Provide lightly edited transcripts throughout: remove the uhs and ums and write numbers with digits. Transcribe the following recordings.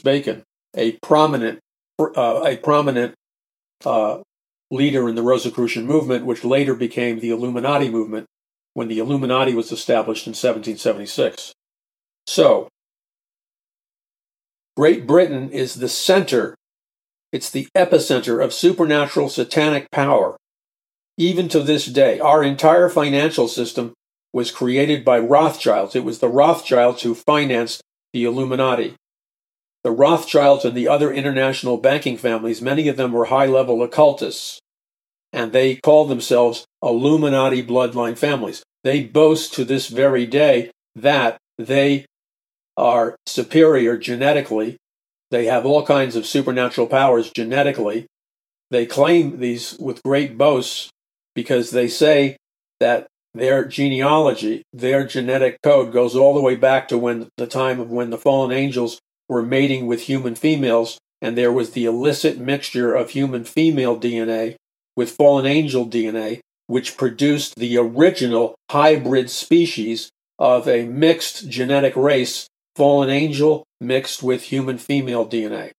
Bacon, a prominent leader in the Rosicrucian movement, which later became the Illuminati movement when the Illuminati was established in 1776. So, Great Britain is the center, it's the epicenter of supernatural satanic power. Even to this day, our entire financial system was created by Rothschilds. It was the Rothschilds who financed the Illuminati. The Rothschilds and the other international banking families, many of them were high-level occultists, and they called themselves Illuminati bloodline families. They boast to this very day that they are superior genetically. They have all kinds of supernatural powers genetically. They claim these with great boasts because they say that their genealogy, their genetic code goes all the way back to the time of when the fallen angels were mating with human females, and there was the illicit mixture of human female DNA with fallen angel DNA, which produced the original hybrid species of a mixed genetic race, fallen angel mixed with human female DNA.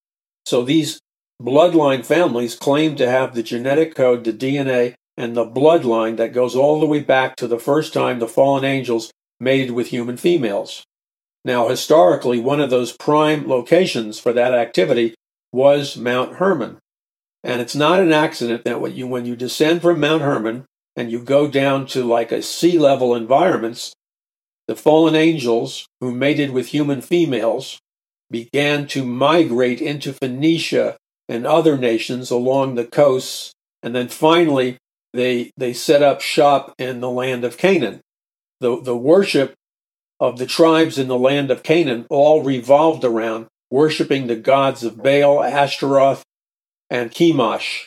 So these bloodline families claim to have the genetic code, the DNA, and the bloodline that goes all the way back to the first time the fallen angels mated with human females. Now, historically, one of those prime locations for that activity was Mount Hermon. And it's not an accident that when you descend from Mount Hermon and you go down to like a sea level environments, the fallen angels who mated with human females began to migrate into Phoenicia and other nations along the coasts, and then finally they set up shop in the land of Canaan. The worship of the tribes in the land of Canaan all revolved around worshiping the gods of Baal, Ashtaroth, and Chemosh,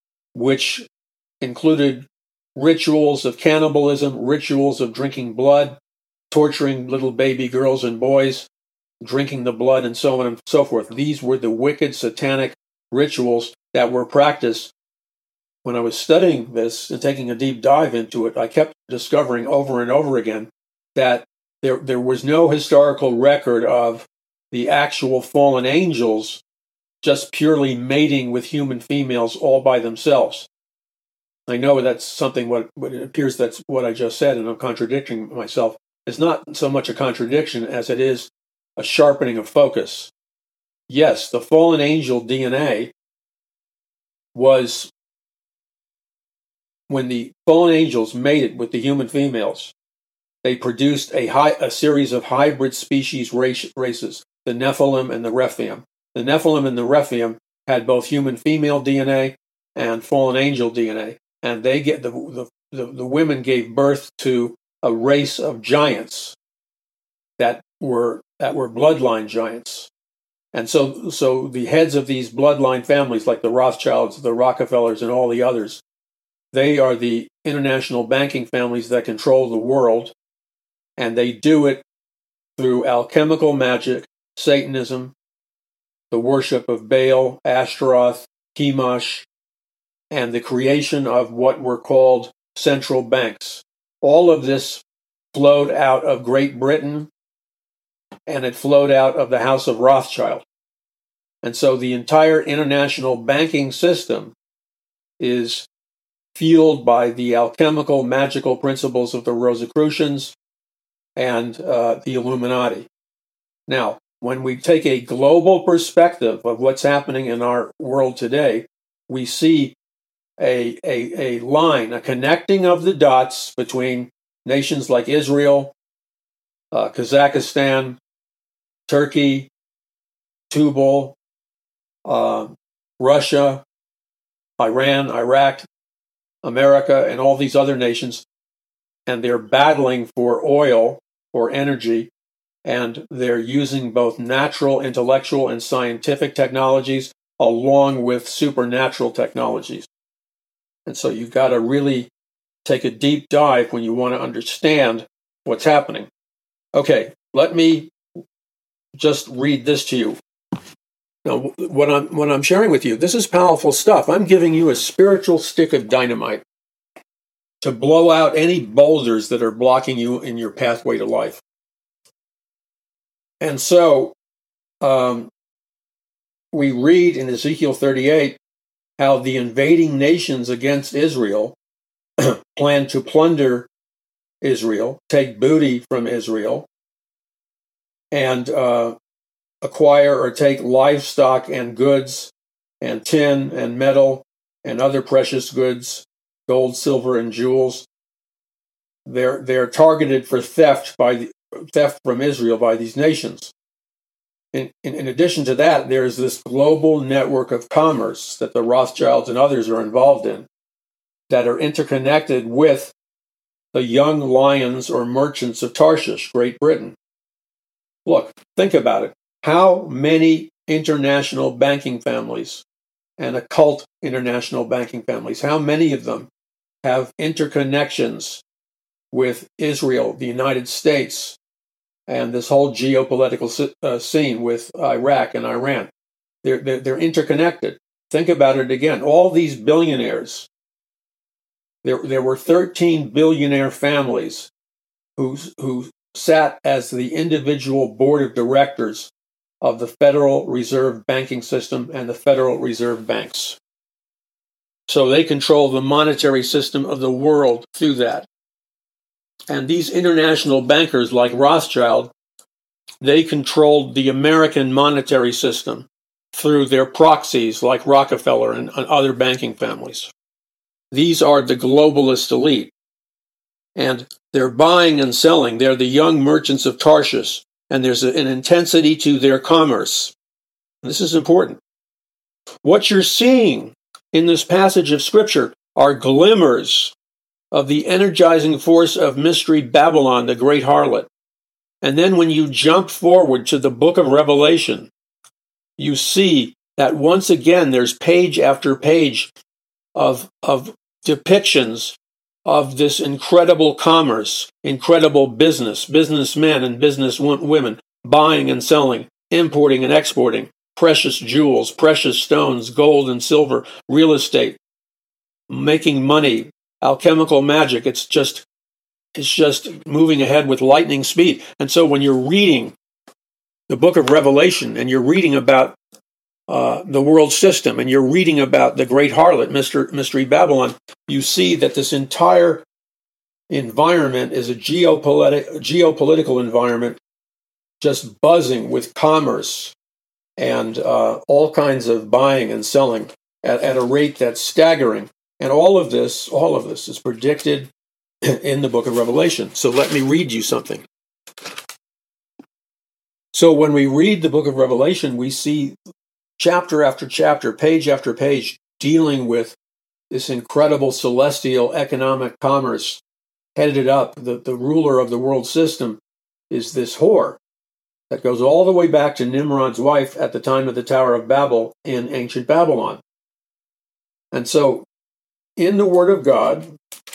which included rituals of cannibalism, rituals of drinking blood, torturing little baby girls and boys, drinking the blood, and so on and so forth. These were the wicked satanic rituals that were practiced. When I was studying this and taking a deep dive into it, I kept discovering over and over again that there was no historical record of the actual fallen angels just purely mating with human females all by themselves. I know that's something what it appears that's what I just said, and I'm contradicting myself. It's not so much a contradiction as it is a sharpening of focus. Yes, the fallen angel DNA was when the fallen angels mated with the human females. They produced a series of hybrid species races, the Nephilim and the Rephaim. The Nephilim and the Rephaim had both human female DNA and fallen angel DNA, and they get the women gave birth to a race of giants that were bloodline giants. And so the heads of these bloodline families, like the Rothschilds, the Rockefellers, and all the others, they are the international banking families that control the world, and they do it through alchemical magic, Satanism, the worship of Baal, Ashtaroth, Chemosh, and the creation of what were called central banks. All of this flowed out of Great Britain, and it flowed out of the House of Rothschild. And so the entire international banking system is fueled by the alchemical, magical principles of the Rosicrucians and the Illuminati. Now, when we take a global perspective of what's happening in our world today, we see a line, a connecting of the dots between nations like Israel, Kazakhstan, Turkey, Tubal, Russia, Iran, Iraq, America, and all these other nations, and they're battling for oil, for energy, and they're using both natural, intellectual, and scientific technologies along with supernatural technologies. And so you've got to really take a deep dive when you want to understand what's happening. Okay, let me just read this to you. Now, what I'm sharing with you, this is powerful stuff. I'm giving you a spiritual stick of dynamite to blow out any boulders that are blocking you in your pathway to life. And so, we read in Ezekiel 38 how the invading nations against Israel plan to plunder Israel, take booty from Israel, and acquire or take livestock and goods and tin and metal and other precious goods, gold, silver, and jewels. They're targeted for theft from Israel by these nations. In addition to that, there's this global network of commerce that the Rothschilds and others are involved in that are interconnected with the young lions or merchants of Tarshish, Great Britain. Look, think about it. How many international banking families and occult international banking families, how many of them have interconnections with Israel, the United States, and this whole geopolitical scene with Iraq and Iran? They're interconnected. Think about it again. All these billionaires, there were 13 billionaire families who sat as the individual board of directors of the Federal Reserve banking system and the Federal Reserve banks. So they control the monetary system of the world through that. And these international bankers like Rothschild, they controlled the American monetary system through their proxies like Rockefeller and other banking families. These are the globalist elite. And they're buying and selling. They're the young merchants of Tarshish. And there's an intensity to their commerce. This is important. What you're seeing in this passage of Scripture are glimmers of the energizing force of Mystery Babylon, the great harlot. And then when you jump forward to the book of Revelation, you see that once again there's page after page of depictions of this incredible commerce, incredible businessmen and businesswomen buying and selling, importing and exporting precious jewels, precious stones, gold and silver, real estate, making money, alchemical magic. It's just moving ahead with lightning speed. And so when you're reading the book of Revelation and you're reading about the world system and you're reading about the great harlot, Mystery Babylon, you see that this entire environment is a geopolitical environment just buzzing with commerce and all kinds of buying and selling at a rate that's staggering. And all of this is predicted in the book of Revelation. So let me read you something. So when we read the book of Revelation, we see chapter after chapter, page after page, dealing with this incredible celestial economic commerce headed up. The ruler of the world system is this whore that goes all the way back to Nimrod's wife at the time of the Tower of Babel in ancient Babylon. And so in the Word of God,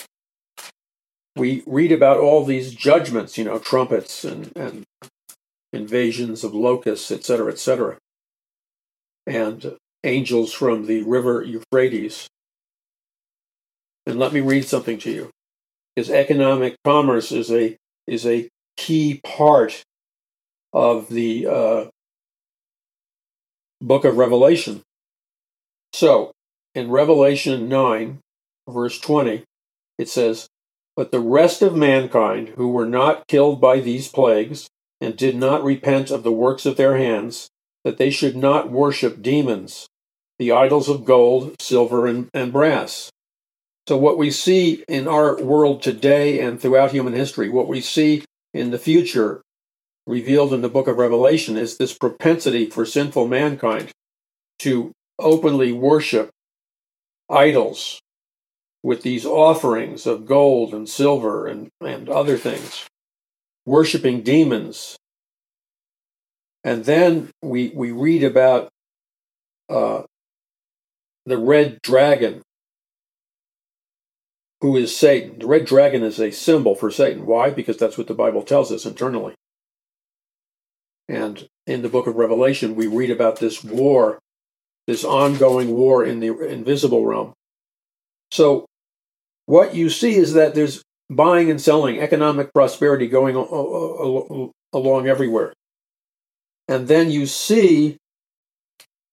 we read about all these judgments, trumpets and invasions of locusts, etc., and angels from the river Euphrates. And let me read something to you, because economic commerce is a key part of the book of Revelation. So, in Revelation 9, verse 20, it says, "But the rest of mankind who were not killed by these plagues and did not repent of the works of their hands, that they should not worship demons, the idols of gold, silver, and brass." So what we see in our world today and throughout human history, what we see in the future revealed in the book of Revelation, is this propensity for sinful mankind to openly worship idols with these offerings of gold and silver and other things, worshiping demons. And then we read about the red dragon, who is Satan. The red dragon is a symbol for Satan. Why? Because that's what the Bible tells us internally. And in the book of Revelation, we read about this war, this ongoing war in the invisible realm. So what you see is that there's buying and selling, economic prosperity going along everywhere. And then you see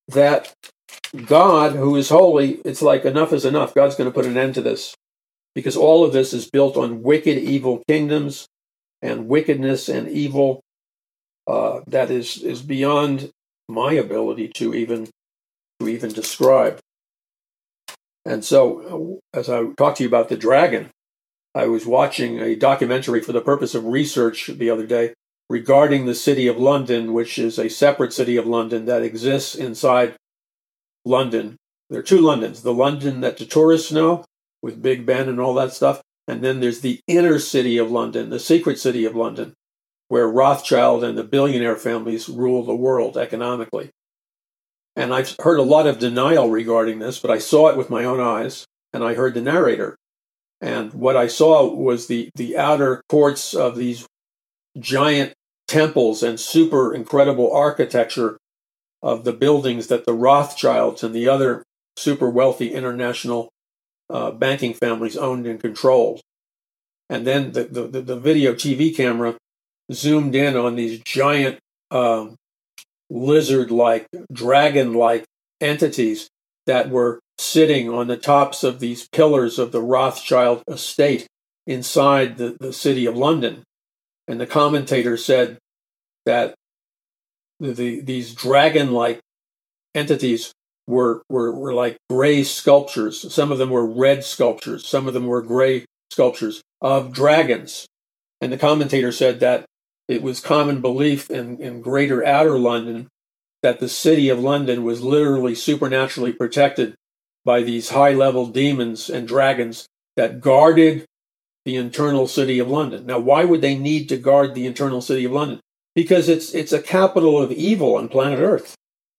that God, who is holy, it's like enough is enough. God's going to put an end to this, because all of this is built on wicked, evil kingdoms and wickedness and evil that is beyond my ability to even describe. And so, as I talked to you about the dragon, I was watching a documentary for the purpose of research the other day regarding the city of London, which is a separate city of London that exists inside London. There are two Londons: the London that the tourists know, with Big Ben and all that stuff, and then there's the inner city of London, the secret city of London, where Rothschild and the billionaire families rule the world economically. And I've heard a lot of denial regarding this, but I saw it with my own eyes, and I heard the narrator. And what I saw was the outer courts of these giant temples and super incredible architecture of the buildings that the Rothschilds and the other super wealthy international banking families owned and controlled. And then the video TV camera zoomed in on these giant lizard-like, dragon-like entities that were sitting on the tops of these pillars of the Rothschild estate inside the city of London. And the commentator said that these dragon-like entities were like gray sculptures. Some of them were red sculptures. Some of them were gray sculptures of dragons. And the commentator said that it was common belief in greater outer London that the city of London was literally supernaturally protected by these high-level demons and dragons that guarded the internal city of London. Now, why would they need to guard the internal city of London? Because it's a capital of evil on planet Earth.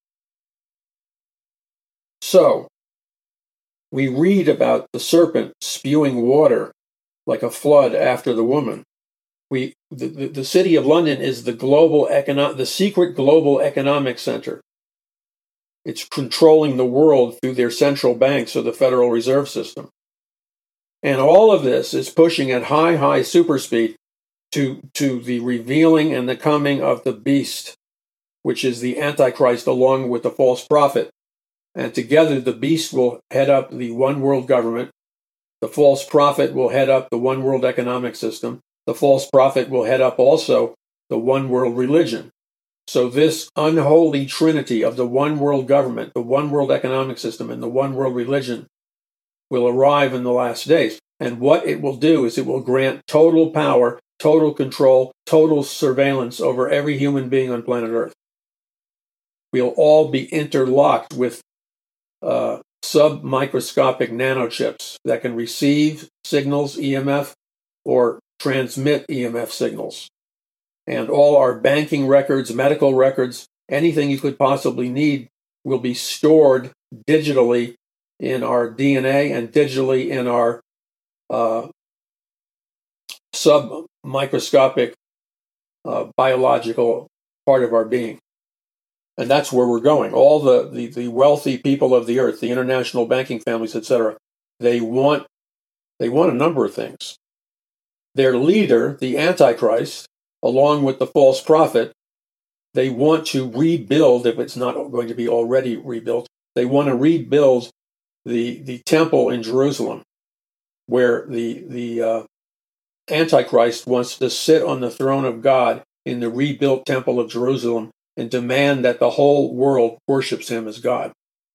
So, we read about the serpent spewing water like a flood after the woman. The city of London is the secret global economic center. It's controlling the world through their central banks or the Federal Reserve System. And all of this is pushing at high super speed to the revealing and the coming of the beast, which is the Antichrist along with the false prophet. And together the beast will head up the one world government. The false prophet will head up the one world economic system. The false prophet will head up also the one world religion. So this unholy trinity of the one world government, the one world economic system, and the one world religion will arrive in the last days. And what it will do is it will grant total power, total control, total surveillance over every human being on planet Earth. We'll all be interlocked with submicroscopic nanochips that can receive signals, EMF, or transmit EMF signals. And all our banking records, medical records, anything you could possibly need will be stored digitally in our DNA and digitally in our submicroscopic biological part of our being. And that's where we're going. All the wealthy people of the earth, the international banking families, etc., they want a number of things. Their leader, the Antichrist, along with the false prophet, they want to rebuild, if it's not going to be already rebuilt, they want to rebuild the temple in Jerusalem, where the Antichrist wants to sit on the throne of God in the rebuilt temple of Jerusalem and demand that the whole world worships him as God.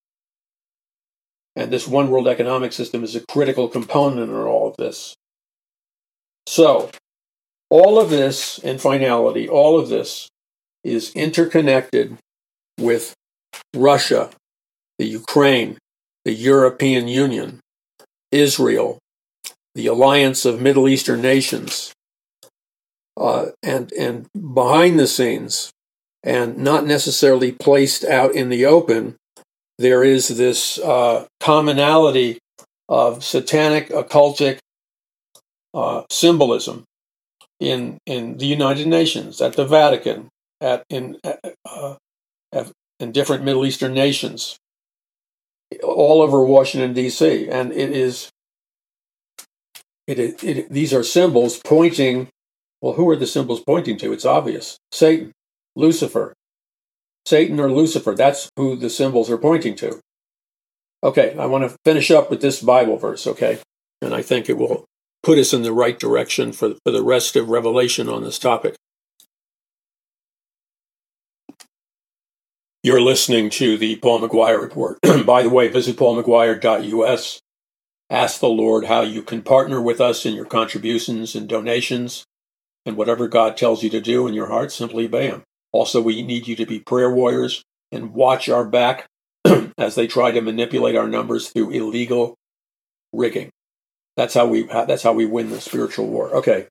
And this one world economic system is a critical component in all of this. So, all of this, in finality, all of this is interconnected with Russia, the Ukraine, the European Union, Israel, the alliance of Middle Eastern nations, and behind the scenes, and not necessarily placed out in the open, there is this commonality of satanic, occultic symbolism in the United Nations, at the Vatican, in different Middle Eastern nations, all over Washington, D.C. And these are symbols pointing, well, who are the symbols pointing to? It's obvious. Satan, Lucifer, Satan or Lucifer. That's who the symbols are pointing to. Okay, I want to finish up with this Bible verse, okay? And I think it will put us in the right direction for the rest of Revelation on this topic. You're listening to the Paul McGuire Report. By the way, visit paulmcguire.us. Ask the Lord how you can partner with us in your contributions and donations, and whatever God tells you to do in your heart, simply obey Him. Also, we need you to be prayer warriors and watch our back as they try to manipulate our numbers through illegal rigging. That's how we win the spiritual war. Okay.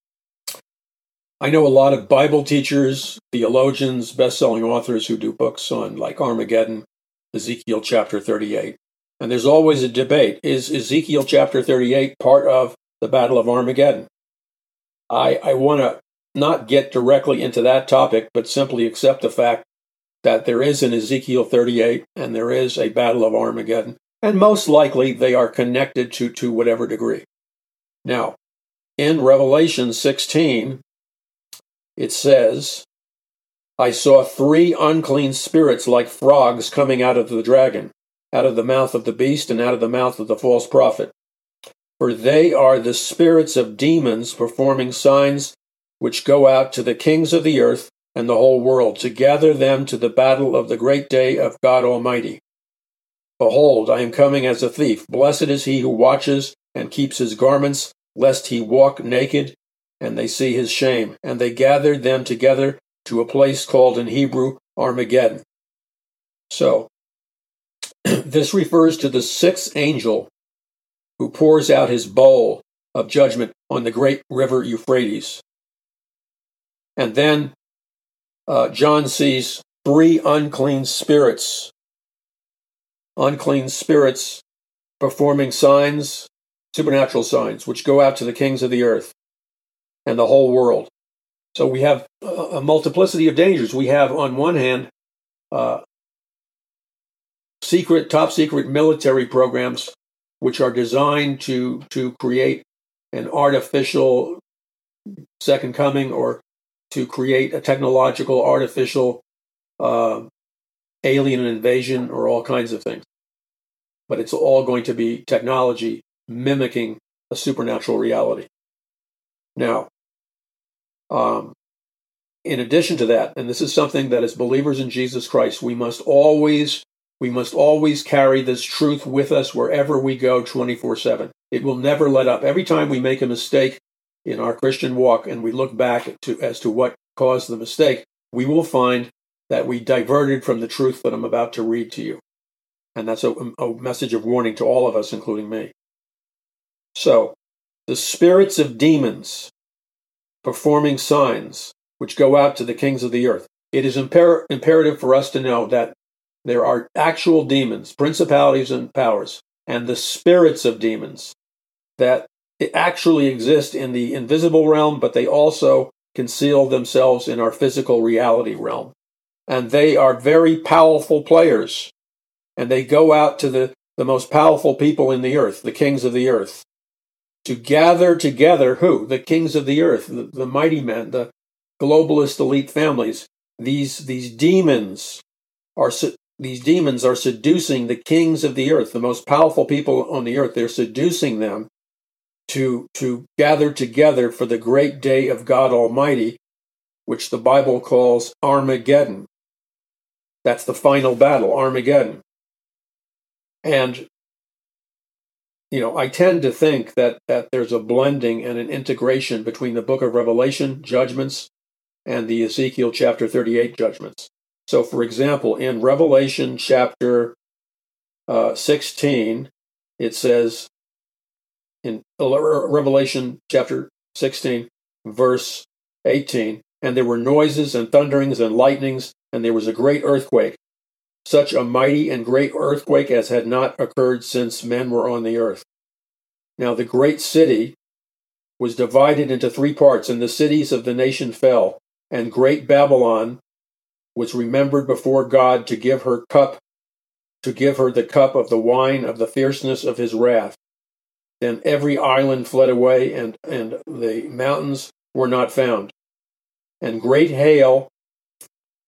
I know a lot of Bible teachers, theologians, best-selling authors who do books on like Armageddon, Ezekiel chapter 38. And there's always a debate. Is Ezekiel chapter 38 part of the Battle of Armageddon? I want to not get directly into that topic, but simply accept the fact that there is an Ezekiel 38 and there is a Battle of Armageddon, and most likely they are connected to whatever degree. Now, in Revelation 16, it says, I saw 3 unclean spirits like frogs coming out of the dragon, out of the mouth of the beast and out of the mouth of the false prophet. For they are the spirits of demons performing signs which go out to the kings of the earth and the whole world, to gather them to the battle of the great day of God Almighty. Behold, I am coming as a thief. Blessed is he who watches and keeps his garments, lest he walk naked, and they see his shame. And they gathered them together to a place called in Hebrew Armageddon. So, this refers to the 6th angel who pours out his bowl of judgment on the great river Euphrates. And then John sees 3 unclean spirits performing signs, supernatural signs, which go out to the kings of the earth and the whole world. So we have a multiplicity of dangers. We have, on one hand, top secret military programs which are designed to create an artificial second coming, or to create a technological artificial alien invasion, or all kinds of things. But it's all going to be technology mimicking a supernatural reality. Now, in addition to that, and this is something that as believers in Jesus Christ, we must always carry this truth with us wherever we go 24/7. It will never let up. Every time we make a mistake in our Christian walk and we look back as to what caused the mistake, we will find that we diverted from the truth that I'm about to read to you. And that's a message of warning to all of us, including me. So, the spirits of demons performing signs which go out to the kings of the earth. It is imperative for us to know that there are actual demons, principalities and powers, and the spirits of demons that actually exist in the invisible realm, but they also conceal themselves in our physical reality realm. And they are very powerful players. And they go out to the most powerful people in the earth, the kings of the earth, to gather together who? The kings of the earth, the mighty men, the globalist elite families. These demons are seducing the kings of the earth, the most powerful people on the earth. They're seducing them to gather together for the great day of God Almighty, which the Bible calls Armageddon. That's the final battle, Armageddon. And, I tend to think that there's a blending and an integration between the book of Revelation judgments and the Ezekiel chapter 38 judgments. So, for example, in Revelation chapter 16, it says, in Revelation chapter 16, verse 18, and there were noises and thunderings and lightnings, and there was a great earthquake, such a mighty and great earthquake as had not occurred since men were on the earth. Now the great city was divided into 3 parts, and the cities of the nation fell, and great Babylon was remembered before God to give her the cup of the wine of the fierceness of his wrath. Then every island fled away, and the mountains were not found. And great hail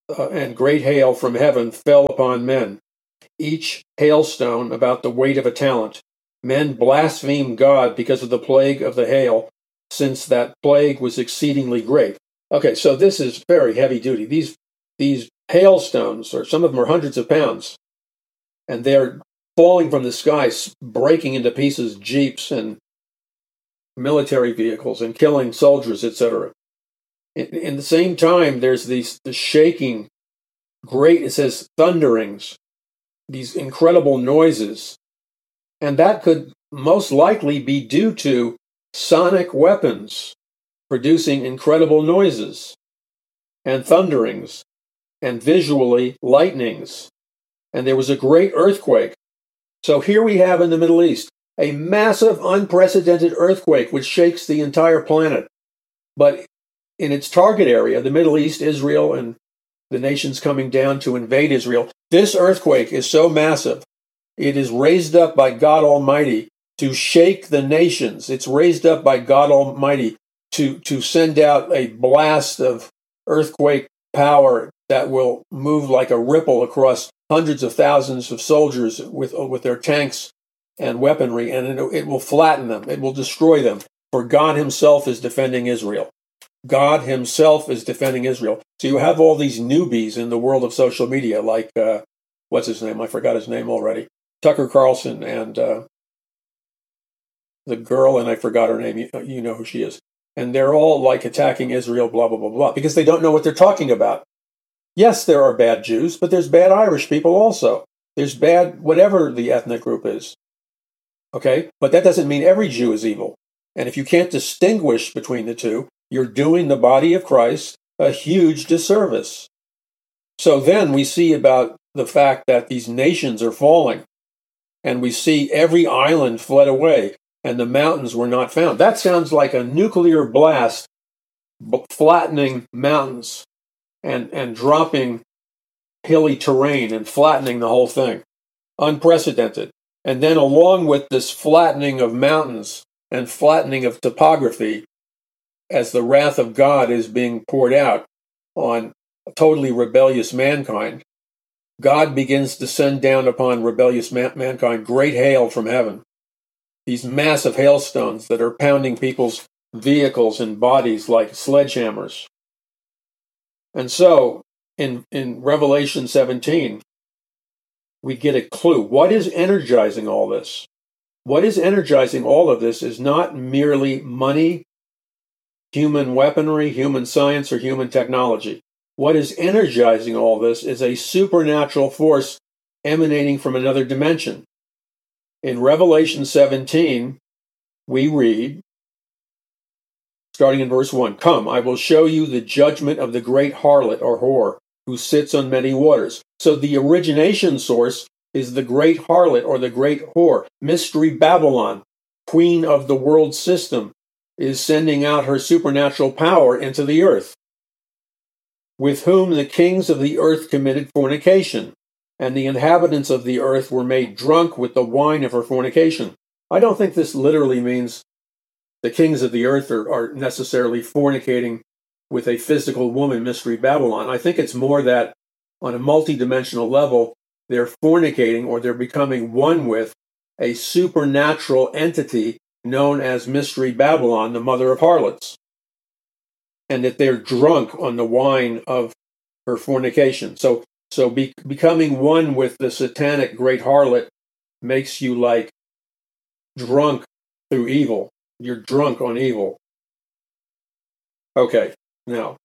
and great hail from heaven fell upon men, each hailstone about the weight of a talent. Men blasphemed God because of the plague of the hail, since that plague was exceedingly great. Okay, so this is very heavy duty. These hailstones, or some of them are hundreds of pounds, and they're falling from the sky, breaking into pieces jeeps and military vehicles and killing soldiers, etc. In the same time, there's the shaking, great, it says thunderings, these incredible noises. And that could most likely be due to sonic weapons producing incredible noises and thunderings and visually lightnings. And there was a great earthquake. So here we have in the Middle East a massive, unprecedented earthquake which shakes the entire planet. But in its target area, the Middle East, Israel, and the nations coming down to invade Israel, this earthquake is so massive. It is raised up by God Almighty to shake the nations. It's raised up by God Almighty to send out a blast of earthquake power that will move like a ripple across hundreds of thousands of soldiers with their tanks and weaponry, and it will flatten them. It will destroy them. For God himself is defending Israel. God himself is defending Israel. So you have all these newbies in the world of social media, like, what's his name? I forgot his name already. Tucker Carlson and the girl, and I forgot her name. You know who she is. And they're all like attacking Israel, blah, blah, blah, blah, because they don't know what they're talking about. Yes, there are bad Jews, but there's bad Irish people also. There's bad whatever the ethnic group is. Okay? But that doesn't mean every Jew is evil. And if you can't distinguish between the two, you're doing the body of Christ a huge disservice. So then we see about the fact that these nations are falling. And we see every island fled away, and the mountains were not found. That sounds like a nuclear blast, flattening mountains and dropping hilly terrain and flattening the whole thing. Unprecedented. And then along with this flattening of mountains and flattening of topography, as the wrath of God is being poured out on totally rebellious mankind, God begins to send down upon rebellious mankind great hail from heaven. These massive hailstones that are pounding people's vehicles and bodies like sledgehammers. And so, in Revelation 17, we get a clue. What is energizing all this? What is energizing all of this is not merely money, human weaponry, human science, or human technology. What is energizing all this is a supernatural force emanating from another dimension. In Revelation 17, we read, starting in verse 1, "Come, I will show you the judgment of the great harlot or whore, who sits on many waters." So the origination source is the great harlot or the great whore. Mystery Babylon, queen of the world system, is sending out her supernatural power into the earth, with whom the kings of the earth committed fornication, and the inhabitants of the earth were made drunk with the wine of her fornication. I don't think this literally means the kings of the earth are necessarily fornicating with a physical woman, Mystery Babylon. I think it's more that on a multidimensional level, they're fornicating or they're becoming one with a supernatural entity known as Mystery Babylon, the mother of harlots, and that they're drunk on the wine of her fornication. So becoming one with the satanic great harlot makes you like drunk through evil. You're drunk on evil. Okay, now,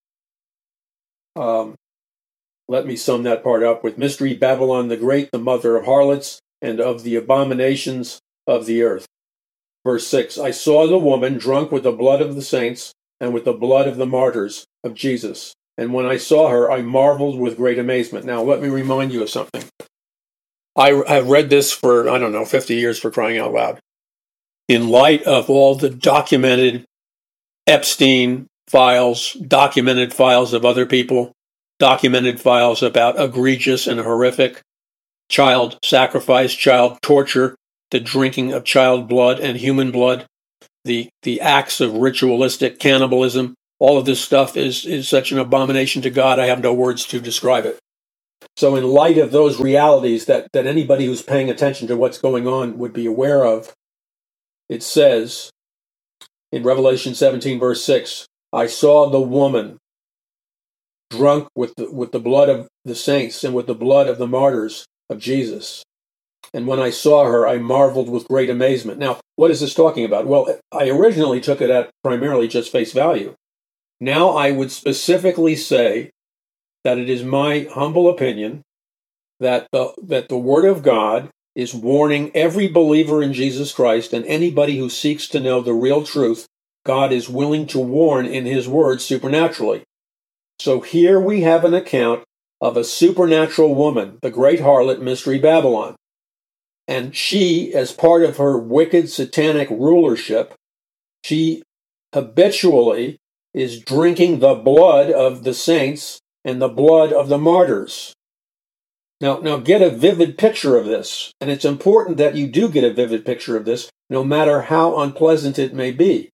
let me sum that part up with Mystery Babylon the Great, the mother of harlots and of the abominations of the earth. Verse 6, "I saw the woman drunk with the blood of the saints and with the blood of the martyrs of Jesus. And when I saw her, I marveled with great amazement." Now, let me remind you of something. I have read this for, 50 years, for crying out loud. In light of all the documented Epstein files, documented files of other people, documented files about egregious and horrific child sacrifice, child torture, the drinking of child blood and human blood, the acts of ritualistic cannibalism, all of this stuff is such an abomination to God, I have no words to describe it. So in light of those realities that anybody who's paying attention to what's going on would be aware of, it says in Revelation 17, verse 6, I saw the woman drunk with the blood of the saints and with the blood of the martyrs of Jesus. And when I saw her, I marveled with great amazement. Now, what is this talking about? Well, I originally took it at primarily just face value. Now I would specifically say that it is my humble opinion that the Word of God is warning every believer in Jesus Christ and anybody who seeks to know the real truth. God is willing to warn in His Word supernaturally. So here we have an account of a supernatural woman, the great harlot, Mystery Babylon. And she, as part of her wicked satanic rulership, she habitually is drinking the blood of the saints and the blood of the martyrs. Now get a vivid picture of this. And it's important that you do get a vivid picture of this, no matter how unpleasant it may be.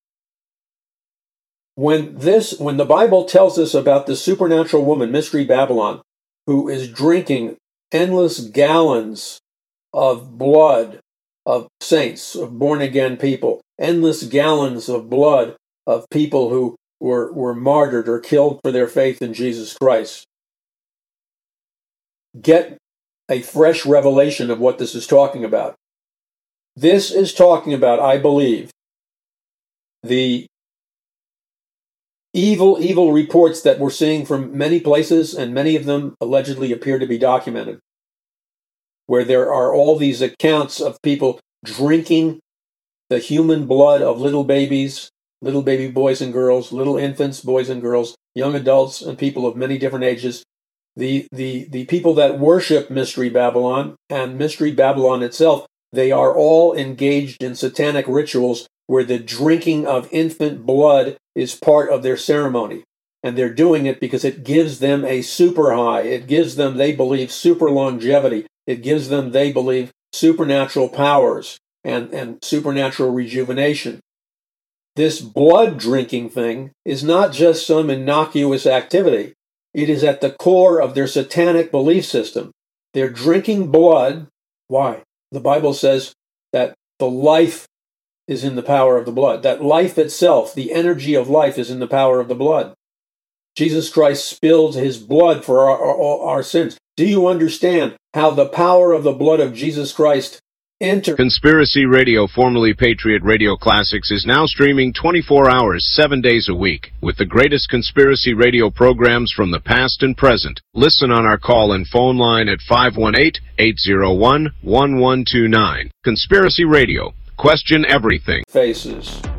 When the Bible tells us about the supernatural woman, Mystery Babylon, who is drinking endless gallons of blood of saints, of born-again people, endless gallons of blood of people who were martyred or killed for their faith in Jesus Christ, get a fresh revelation of what this is talking about. This is talking about, I believe, the evil reports that we're seeing from many places, and many of them allegedly appear to be documented, where there are all these accounts of people drinking the human blood of little babies, little baby boys and girls, little infants, boys and girls, young adults, and people of many different ages. The people that worship Mystery Babylon and Mystery Babylon itself, they are all engaged in satanic rituals where the drinking of infant blood is part of their ceremony. And they're doing it because it gives them a super high. It gives them, they believe, super longevity. It gives them, they believe, supernatural powers and supernatural rejuvenation. This blood drinking thing is not just some innocuous activity. It is at the core of their satanic belief system. They're drinking blood. Why? The Bible says that the life is in the power of the blood. That life itself, the energy of life, is in the power of the blood. Jesus Christ spilled His blood for our sins. Do you understand how the power of the blood of Jesus Christ entered? Conspiracy Radio, formerly Patriot Radio Classics, is now streaming 24 hours, 7 days a week, with the greatest conspiracy radio programs from the past and present. Listen on our call and phone line at 518-801-1129. Conspiracy Radio. Question everything. Faces.